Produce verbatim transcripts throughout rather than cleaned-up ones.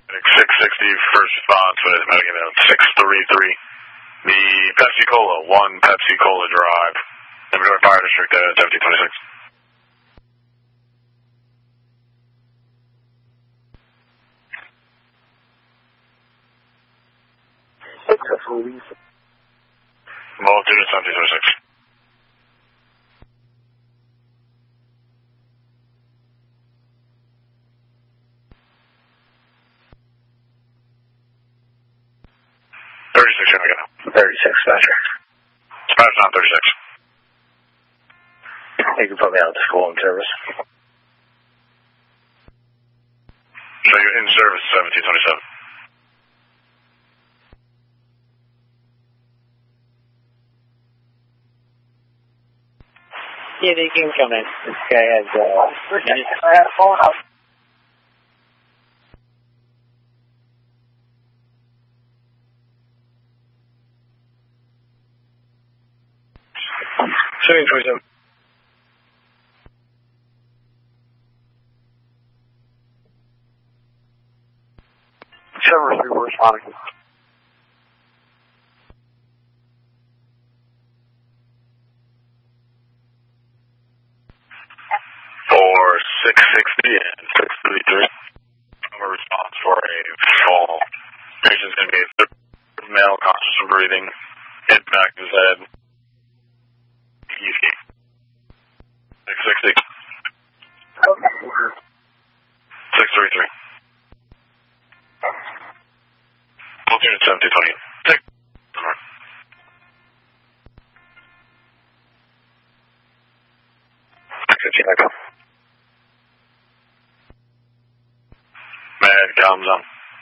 six sixty, first response with Medic six three three. The Pepsi Cola, one Pepsi Cola Drive. Inventory Fire District at seventeen twenty-six. Mobile unit seventeen twenty-six. thirty-six, here we go. thirty-six, Badger. Smash on thirty-six. You can put me out to school in service. So you're in service seventeen twenty-seven. Yeah, they can come in. This guy has, uh... I have a phone up. seventeen twenty-seven. Service, we were responding. For six sixty and six thirty-three, I'm a response for a fall. Patient's going to be a male, conscious of breathing, head back to his head. E C. six sixty. six thirty-three. Both units seventeen twenty. six. Mad comes on.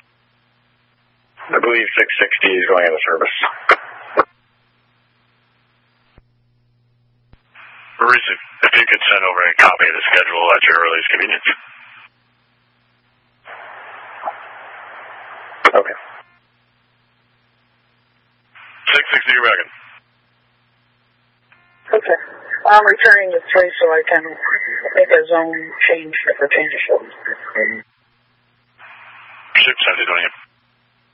I believe six sixty is going out of service. Maurice, if you could send over a copy of the schedule at your earliest convenience. Okay. six sixty, you're back in. Okay. I'm returning to three so I can make a zone change for change of